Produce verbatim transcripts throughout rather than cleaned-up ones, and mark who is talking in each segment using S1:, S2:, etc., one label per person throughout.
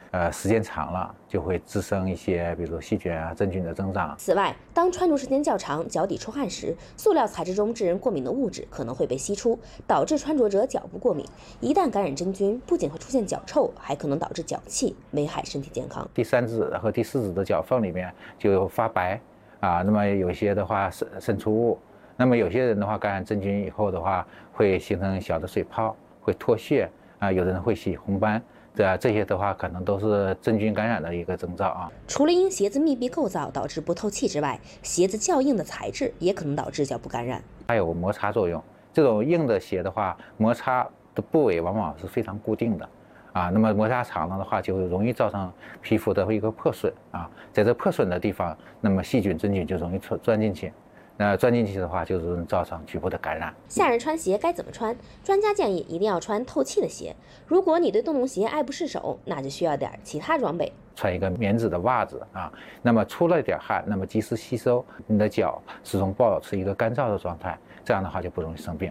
S1: 呃，时间长了就会滋生一些，比如细菌啊、真菌的增长。
S2: 此外，当穿着时间较长、脚底出汗时，塑料材质中致人过敏的物质可能会被吸出，导致穿着者脚部过敏。一旦感染真菌，不仅会出现脚臭，还可能导致脚气，危害身体健康。
S1: 第三指和第四指的脚缝里面就有发白啊，那么有些的话渗渗出物，那么有些人的话感染真菌以后的话，会形成小的水泡，会脱屑啊，有的人会起红斑。这这些的话，可能都是真菌感染的一个征兆啊。
S2: 除了因鞋子密闭构造导致不透气之外，鞋子较硬的材质也可能导致脚部感染。
S1: 还有摩擦作用，这种硬的鞋的话，摩擦的部位往往是非常固定的啊。那么摩擦长了的话，就容易造成皮肤的一个破损啊。在这破损的地方，那么细菌、真菌就容易钻钻进去。那钻进去的话，就容易造成局部的感染。
S2: 夏日穿鞋该怎么穿？专家建议一定要穿透气的鞋。如果你对洞洞鞋爱不释手，那就需要点其他装备。
S1: 穿一个棉质的袜子啊，那么出了点汗，那么及时吸收，你的脚始终保持一个干燥的状态，这样的话就不容易生病。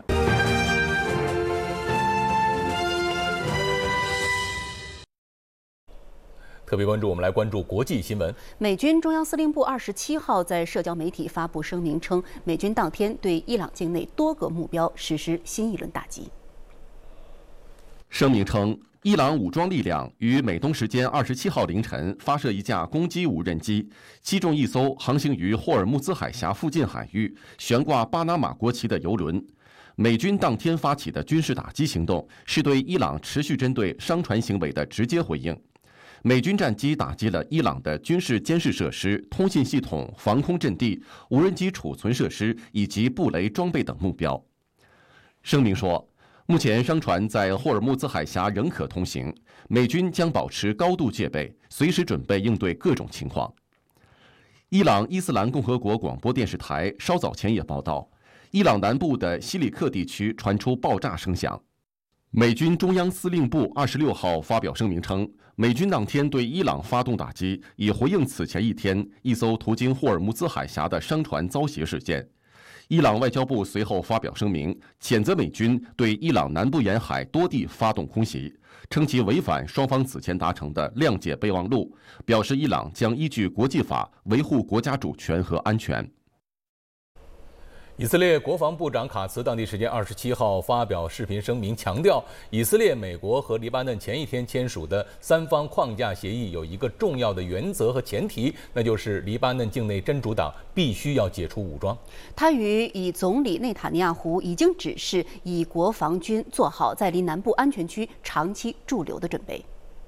S3: 特别关注，我们来关注国际新闻。
S4: 美军中央司令部二十七号在社交媒体发布声明称，美军当天对伊朗境内多个目标实施新一轮打击。
S5: 声明称，伊朗武装力量于美东时间二十七号凌晨发射一架攻击无人机，击中一艘航行于霍尔木兹海峡附近海域、悬挂巴拿马国旗的油轮。美军当天发起的军事打击行动，是对伊朗持续针对商船行为的直接回应。美军战机打击了伊朗的军事监视设施、通信系统、防空阵地、无人机储存设施以及布雷装备等目标。声明说，目前商船在霍尔木兹海峡仍可通行，美军将保持高度戒备，随时准备应对各种情况。伊朗伊斯兰共和国广播电视台稍早前也报道，伊朗南部的西里克地区传出爆炸声响。美军中央司令部二十六号发表声明称，美军当天对伊朗发动打击，以回应此前一天一艘途经霍尔木兹海峡的商船遭袭事件。伊朗外交部随后发表声明，谴责美军对伊朗南部沿海多地发动空袭，称其违反双方此前达成的谅解备忘录，表示伊朗将依据国际法维护国家主权和安全。
S3: 以色列国防部长卡茨当地时间二十七号发表视频声明，强调以色列、美国和黎巴嫩前一天签署的三方框架协议有一个重要的原则和前提，那就是黎巴嫩境内真主党必须要解除武装。
S4: 他与以总理内塔尼亚胡已经指示以国防军做好在离南部安全区长期驻留的准备。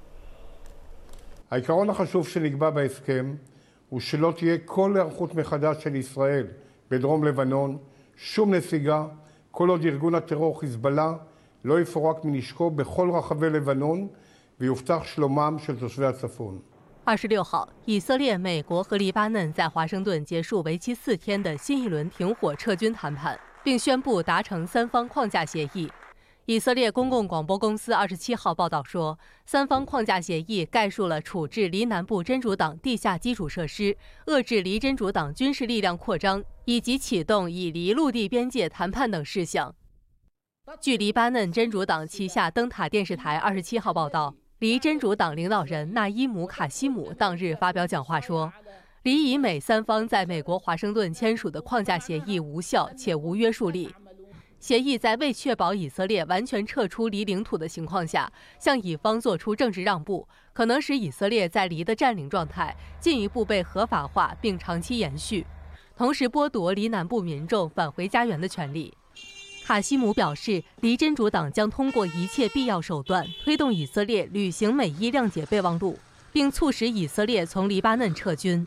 S6: העיקרון החשוב שנקבע בהסכם הוא שלא תהיה כל היערכות מחדש של ישראל בדרום לבנון, שום נסיגה, כל עוד ארגון הטרור חיזבאללה לא יפורק מנשקו בכל רחבי לבנון ויובטח שלומם של תושבי הצפון.
S7: 二十六号，以色列、美国和黎巴嫩在华盛顿结束为期四天的新一轮停火撤军谈判，并宣布达成三方框架协议。以色列公共广播公司二十七号报道说，三方框架协议概述了处置黎南部真主党地下基础设施、遏制黎真主党军事力量扩张以及启动以黎陆地边界谈判等事项。据黎巴嫩真主党旗下灯塔电视台二十七号报道，黎真主党领导人纳伊姆·卡西姆当日发表讲话说，黎以美三方在美国华盛顿签署的框架协议无效且无约束力。协议在未确保以色列完全撤出黎领土的情况下，向以方做出政治让步，可能使以色列在黎的占领状态进一步被合法化并长期延续，同时剥夺黎南部民众返回家园的权利。卡西姆表示，黎真主党将通过一切必要手段推动以色列履行美伊谅解备忘录，并促使以色列从黎巴嫩撤军。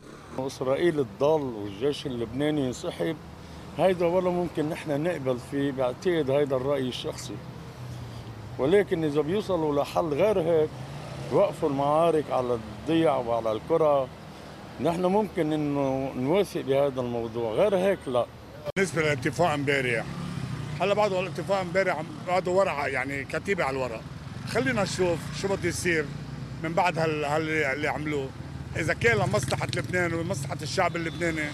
S8: هيدا ولا ممكن نحن نقبل فيه، بعتقد هيدا الرأي الشخصي، ولكن إذا بيوصلوا لحل غير هيك وقفوا المعارك على الضيع وعلى الكرة، نحن ممكن إنه نوافق بهذا الموضوع، غير هيك لا.
S6: بالنسبة للاتفاق امبارح، هلا بعده الاتفاق امبارح بعده ورقة يعني كتيبة على الورق، خلينا نشوف شو بده يصير من بعد هال اللي عملوه، إذا كان لمصلحة لبنان ومصلحة الشعب اللبناني。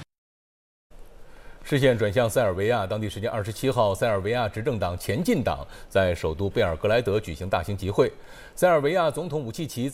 S3: 视线转向塞尔维亚，当地时间二十七号，塞尔维亚执政党前进党在首都贝尔格莱德举行大型集会。塞尔维亚总统武契奇